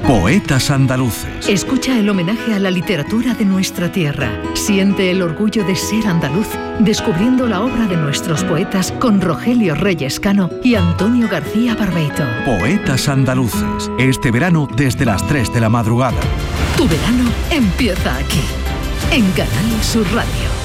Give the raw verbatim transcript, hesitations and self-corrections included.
Poetas andaluces. Escucha el homenaje a la literatura de nuestra tierra. Siente el orgullo de ser andaluz, descubriendo la obra de nuestros poetas con Rogelio Reyes Cano y Antonio García Barbeito. Poetas andaluces. Este verano desde las tres de la madrugada. Tu verano empieza aquí, en Canal Sur Radio.